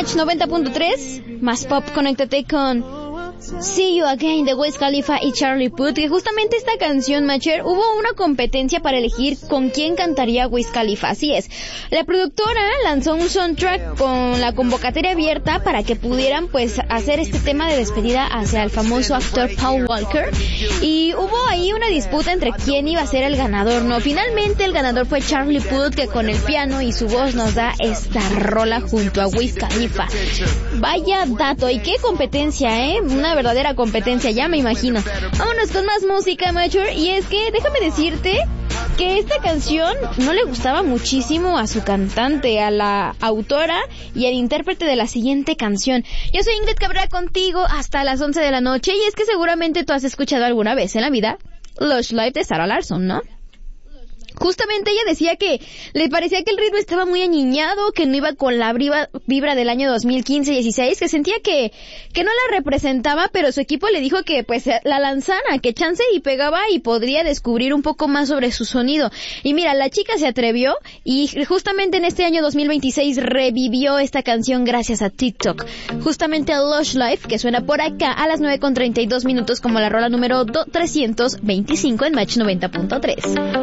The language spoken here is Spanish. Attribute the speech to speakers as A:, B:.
A: Match 90.3, más pop, conéctate con See You Again de Wiz Khalifa y Charlie Puth, que justamente esta canción, Matcher, hubo una competencia para elegir con quién cantaría Wiz Khalifa. Así es, la productora lanzó un soundtrack con la convocatoria abierta para que pudieran pues hacer este tema de despedida hacia el famoso actor Paul Walker, y hubo ahí una disputa entre quién iba a ser el ganador, ¿no? Finalmente el ganador fue Charlie Puth, que con el piano y su voz nos da esta rola junto a Wiz Khalifa. Vaya dato, y qué competencia, una verdadera competencia, ya me imagino. Vámonos con más música, Mature, y es que déjame decirte que esta canción no le gustaba muchísimo a su cantante, a la autora y al intérprete de la siguiente canción. Yo soy Ingrid Cabrera contigo hasta las 11 de la noche, y es que seguramente tú has escuchado alguna vez en la vida Lush Life de Sarah Larsson, ¿no? Justamente ella decía que le parecía que el ritmo estaba muy añiñado, que no iba con la vibra del año 2015-16, que sentía que no la representaba, pero su equipo le dijo que pues la lanzara, que chance y pegaba y podría descubrir un poco más sobre su sonido. Y mira, la chica se atrevió y justamente en este año 2026 revivió esta canción gracias a TikTok. Justamente a Lush Life, que suena por acá a las 9:32 como la rola número 325 en Match 90.3.